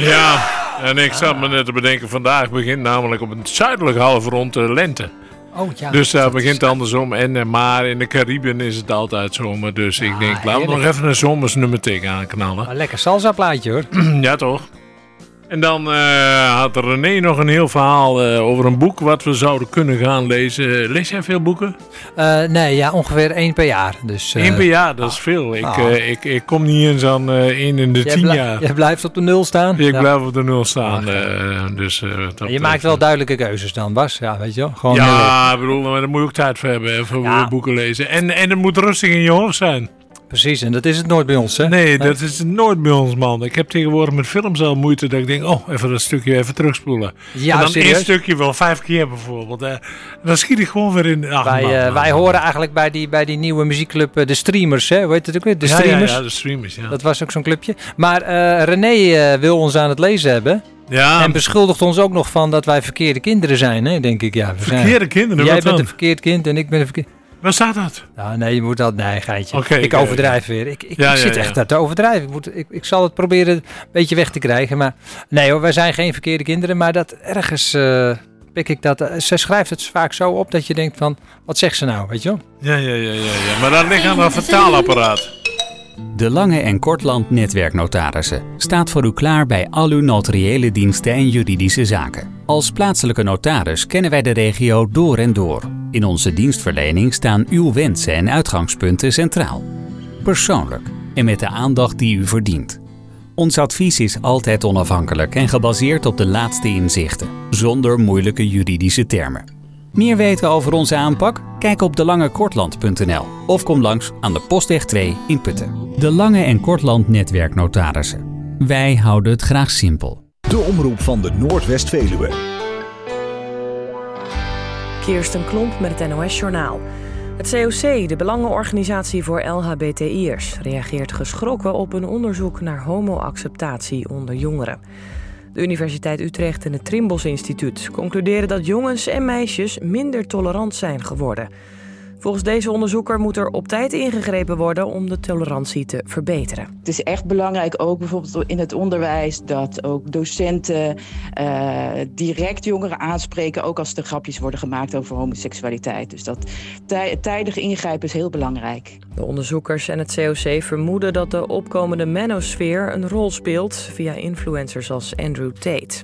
Ja, en ik zat me net te bedenken, vandaag begint namelijk op een zuidelijk halfrond lente. Oh, ja, dus daar begint het andersom. Maar in de Cariben is het altijd zomer. Dus ik denk, laten we nog even een zomersnummer tegenaan knallen. Een lekker salsa plaatje hoor. Ja, toch? En dan had René nog een heel verhaal over een boek wat we zouden kunnen gaan lezen. Lees jij veel boeken? Nee, ongeveer 1 per jaar. Dus, 1 per jaar, dat is veel. Ik kom niet eens aan 1 in de 10 jaar. Je blijft op de 0 staan? Ik blijf op de 0 staan. Je maakt wel duidelijke keuzes dan, Bas. Ja, weet je wel. Gewoon ik bedoel, maar daar moet je ook tijd voor hebben. Voor boeken lezen. En het moet rustig in je hoofd zijn. Precies, en dat is het nooit bij ons, hè? Nee, dat is het nooit bij ons, man. Ik heb tegenwoordig met films al moeite dat ik denk, even dat stukje even terugspoelen. Ja, en dan serieus? 1 stukje wel 5 keer bijvoorbeeld. Dan schiet ik gewoon weer in. Wij horen eigenlijk bij die nieuwe muziekclub de Streamers, hè? Hoe heet het ook weer? De Streamers. Ja, de Streamers, ja. Dat was ook zo'n clubje. Maar René wil ons aan het lezen hebben. Ja. En beschuldigt ons ook nog van dat wij verkeerde kinderen zijn, hè? Denk ik, ja. Verkeerde kinderen? Jij bent een verkeerd kind en ik ben een verkeerd... Waar staat dat? Nou, nee, je moet dat... Nee, geitje. Ik overdrijf weer. Ik zit echt te overdrijven. Ik zal het proberen een beetje weg te krijgen. Maar nee hoor, wij zijn geen verkeerde kinderen. Maar dat ergens pik ik dat... Ze schrijft het vaak zo op dat je denkt van... Wat zegt ze nou, weet je wel? Ja. Maar dat ligt aan een vertaalapparaat. De Lange en Kortland Netwerknotarissen staat voor u klaar bij al uw notariële diensten en juridische zaken. Als plaatselijke notaris kennen wij de regio door en door. In onze dienstverlening staan uw wensen en uitgangspunten centraal. Persoonlijk en met de aandacht die u verdient. Ons advies is altijd onafhankelijk en gebaseerd op de laatste inzichten, zonder moeilijke juridische termen. Meer weten over onze aanpak? Kijk op delangekortland.nl of kom langs aan de Postweg 2 in Putten. De Lange en Kortland Netwerknotarissen. Wij houden het graag simpel. De omroep van de Noordwest-Veluwe. Kirsten Klomp met het NOS-journaal. Het COC, de Belangenorganisatie voor LHBTI'ers, reageert geschrokken op een onderzoek naar homo-acceptatie onder jongeren. De Universiteit Utrecht en het Trimbos Instituut concluderen dat jongens en meisjes minder tolerant zijn geworden. Volgens deze onderzoeker moet er op tijd ingegrepen worden om de tolerantie te verbeteren. Het is echt belangrijk, ook bijvoorbeeld in het onderwijs, dat ook docenten direct jongeren aanspreken, ook als er grapjes worden gemaakt over homoseksualiteit. Dus dat tijdig ingrijpen is heel belangrijk. De onderzoekers en het COC vermoeden dat de opkomende manosfeer een rol speelt via influencers als Andrew Tate.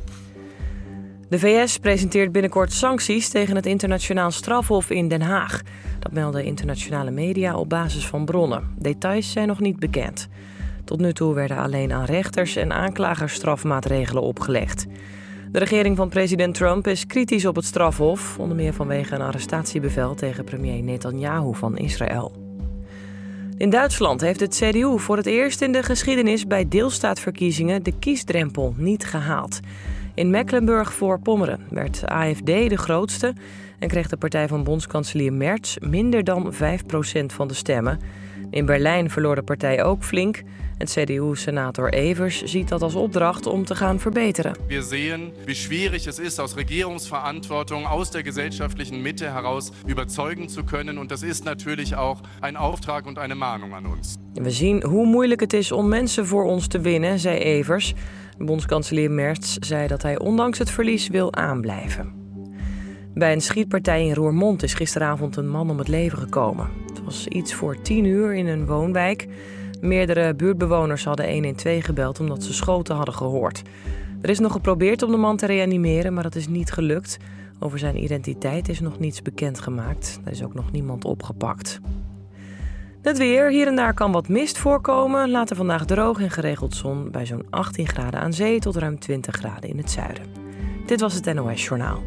De VS presenteert binnenkort sancties tegen het internationaal strafhof in Den Haag. Dat melden internationale media op basis van bronnen. Details zijn nog niet bekend. Tot nu toe werden alleen aan rechters en aanklagers strafmaatregelen opgelegd. De regering van president Trump is kritisch op het strafhof, onder meer vanwege een arrestatiebevel tegen premier Netanyahu van Israël. In Duitsland heeft het CDU voor het eerst in de geschiedenis bij deelstaatverkiezingen de kiesdrempel niet gehaald. In Mecklenburg-Voorpommeren werd AfD de grootste en kreeg de partij van bondskanselier Merz minder dan 5% van de stemmen. In Berlijn verloor de partij ook flink. En CDU-senator Evers ziet dat als opdracht om te gaan verbeteren. We zien wie schwierig es is, aus Regierungsverantwortung, aus der gesellschaftlichen Mitte heraus überzeugen zu können. Und das ist natürlich auch ein Auftrag und eine Mahnung an uns. We zien hoe moeilijk het is om mensen voor ons te winnen, zei Evers. Bondskanselier Merz zei dat hij ondanks het verlies wil aanblijven. Bij een schietpartij in Roermond is gisteravond een man om het leven gekomen. Het was iets voor 10:00 in een woonwijk. Meerdere buurtbewoners hadden 112 gebeld omdat ze schoten hadden gehoord. Er is nog geprobeerd om de man te reanimeren, maar dat is niet gelukt. Over zijn identiteit is nog niets bekendgemaakt. Er is ook nog niemand opgepakt. Het weer. Hier en daar kan wat mist voorkomen. Later vandaag droog en geregeld zon bij zo'n 18 graden aan zee tot ruim 20 graden in het zuiden. Dit was het NOS Journaal.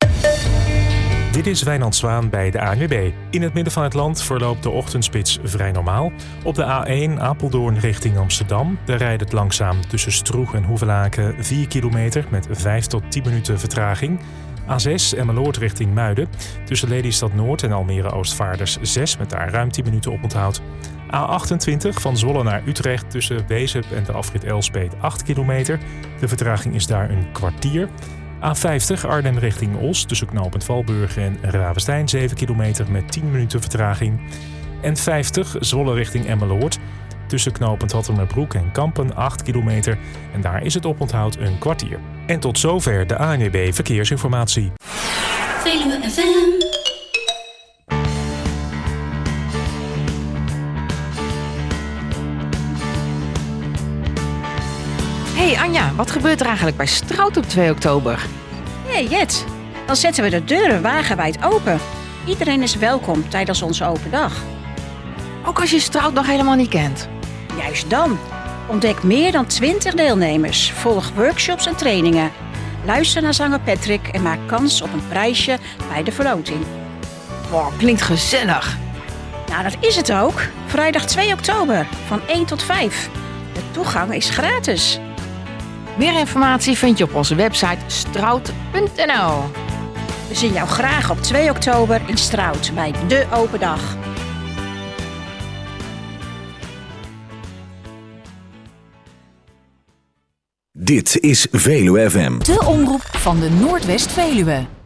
Dit is Wijnand Zwaan bij de ANWB. In het midden van het land verloopt de ochtendspits vrij normaal. Op de A1 Apeldoorn richting Amsterdam. Daar rijdt het langzaam tussen Stroeg en Hoevelaken 4 kilometer met 5 tot 10 minuten vertraging. A6 Emmeloord richting Muiden. Tussen Lelystad Noord en Almere Oostvaarders 6 met daar ruim 10 minuten oponthoud. A28 van Zwolle naar Utrecht tussen Wezep en de afrit Elspeet 8 kilometer. De vertraging is daar een kwartier. A50 Arnhem richting Os tussen knooppunt Valburg en Ravenstein 7 kilometer met 10 minuten vertraging. En 50 Zwolle richting Emmeloord. Tussen knooppunt Hattemerbroek en Kampen 8 kilometer. En daar is het oponthoud een kwartier. En tot zover de ANWB Verkeersinformatie. Veluwe FM. Hey Anja, wat gebeurt er eigenlijk bij Strout op 2 oktober? Hey Jet, dan zetten we de deuren wagenwijd open. Iedereen is welkom tijdens onze open dag. Ook als je Strout nog helemaal niet kent? Juist dan. Ontdek meer dan 20 deelnemers. Volg workshops en trainingen. Luister naar zanger Patrick en maak kans op een prijsje bij de verloting. Wow, klinkt gezellig. Nou, dat is het ook. Vrijdag 2 oktober van 1 tot 5. De toegang is gratis. Meer informatie vind je op onze website strout.nl. We zien jou graag op 2 oktober in Strout bij de open dag. Dit is Veluwe FM. De omroep van de Noordwest-Veluwe.